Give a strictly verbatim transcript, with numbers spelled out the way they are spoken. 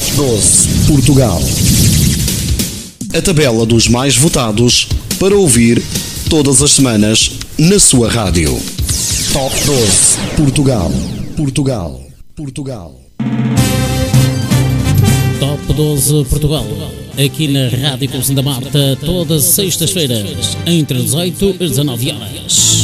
Top doze Portugal. A tabela dos mais votados para ouvir todas as semanas na sua rádio. Top doze Portugal. Portugal. Portugal. Top doze Portugal. Aqui na Rádio Conceição da Marta, todas as sextas-feiras, entre dezoito e dezanove horas.